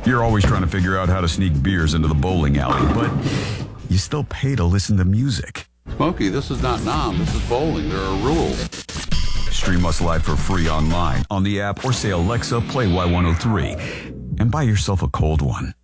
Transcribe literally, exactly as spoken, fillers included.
You're always trying to figure out how to sneak beers into the bowling alley, but you still pay to listen to music. Smokey, this is not Nam. This is bowling. There are rules. Stream us live for free online, on the app, or say, Alexa, play Y one oh three. And buy yourself a cold one.